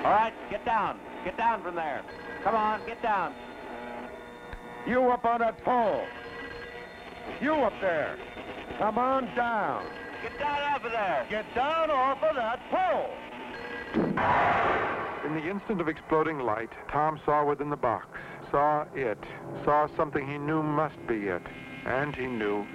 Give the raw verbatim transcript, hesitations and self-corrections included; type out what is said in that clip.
All right, get down. Get down from there. Come on, get down. You up on that pole. You up there. Come on down. Get down off of there. Get down off of that pole. In the instant of exploding light, Tom saw within the box, saw it, saw something he knew must be it, and he knew